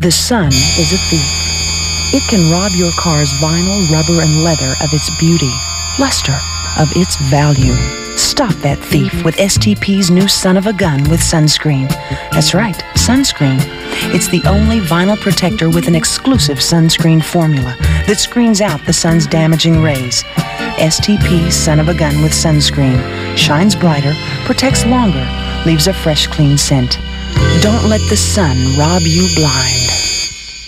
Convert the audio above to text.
The sun is a thief. It can rob your car's vinyl, rubber, and leather of its beauty, luster, of its value. Stop that thief with STP's new son of a gun with sunscreen. That's right, sunscreen. It's the only vinyl protector with an exclusive sunscreen formula that screens out the sun's damaging rays. STP's son of a gun with sunscreen shines brighter, protects longer, leaves a fresh, clean scent. Don't let the sun rob you blind.